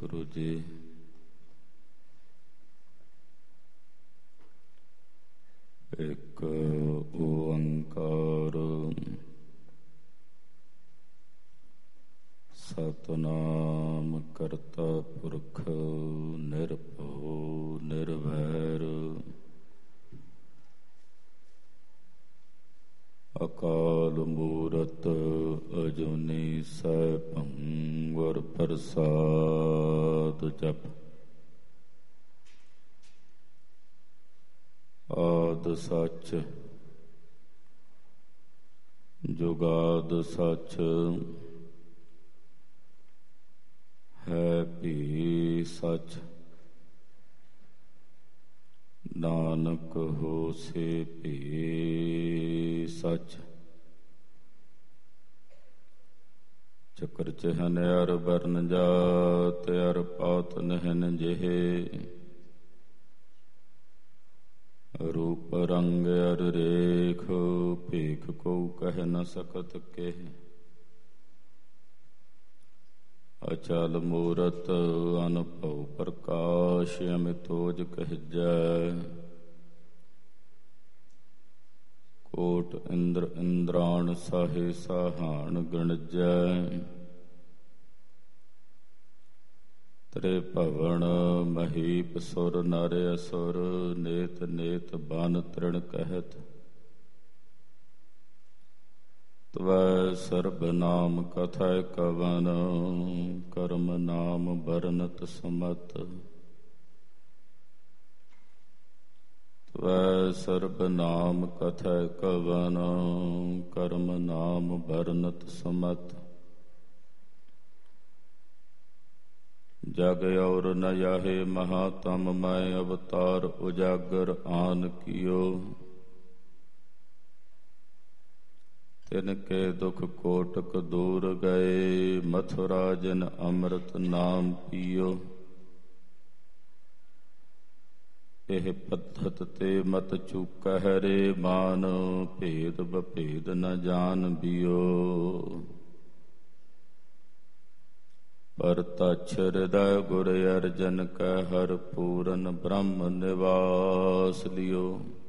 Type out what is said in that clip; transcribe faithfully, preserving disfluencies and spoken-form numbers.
ਵਾਹਿਗੁਰੂ ਜੀ। ਇੱਕ ਓੰਕਾਰ ਸਤਿਨਾਮ ਕਰਤਾ ਪੁਰਖ ਨਿਰਭਉ ਨਿਰਵੈਰ ਅਕਾਲ ਮੂਰਤ ਅਜੂਨੀ ਸੈਭੰ ਗੁਰ ਪ੍ਰਸਾਦ ਜਪੁ। ਆਦਿ ਸੱਚ ਜੁਗਾਦਿ ਸੱਚ ਹੈ ਭੀ ਸੱਚ। ਨਾਨਕ ਹੋਸੀ ਭੀ ਸੱਚ। ਚੱਕਰ ਚਹਨ ਅਰ ਬਰਨ ਜਾਤਿ ਅਰ ਪਾਤ ਨਹਿਨ ਜਿਹੇ। ਰੂਪ ਰੰਗ ਅਰ ਰੇਖ ਭੇਖ ਕੋ ਕਹਿ ਨ ਸਕਤ ਕੇਹ। ਅਚਲ ਮੂਰਤ ਅਨਭਉ ਪ੍ਰਕਾਸ਼ ਅਮਿਤੋਜ ਕਹਿਜੈ। ਕੋਟ ਇੰਦਰ ਇੰਦਰਾਣ ਸਾਹੇ ਸਾਹਾਣ ਗਣਜੈ। ਤ੍ਰੇ ਭਵਨ ਮਹੀਪ ਸੁਰ ਨਰ ਅਸੁਰ ਨੇਤ ਨੇਤ ਬਨ ਤ੍ਰਿਣ ਕਹਿਤ। ਤਵੈ ਸਰਬ ਨਾਮ ਕਥੈ ਕਵਨ ਕਰਮ ਨਾਮ ਬਰਨਤ ਸਮਤ। ਤਵੈ ਸਰਬ ਨਾਮ ਕਥੈ ਕਵਨ ਕਰਮ ਨਾਮ ਬਰਨਤ ਸਮਤ। ਜਗ ਔਰ ਨ ਜਾਹੇ ਮਹਾਤਮ ਮੈਂ ਅਵਤਾਰ ਉਜਾਗਰ ਆਨ ਕੀਓ। ਤਿਨ ਕੇ ਦੁਖ ਕੋਟਕ ਦੂਰ ਗਏ ਮਥੁਰਾ ਜਿਨ ਅੰਮ੍ਰਿਤ ਨਾਮ ਪੀਓ। ਇਹ ਪੱਧਤ ਤੇ ਮਤ ਚੂਕਹਿ ਰੇ ਮਾਨ ਭੇਦ ਬਭੇਦ ਨ ਜਾਣ ਬਿਓ। ਪਰ ਤਛ ਹਿਰਦੈ ਗੁਰ ਅਰਜਨ ਕੈ ਹਰ ਪੂਰਨ ਬ੍ਰਹਮ ਨਿਵਾਸ ਲਿਓ।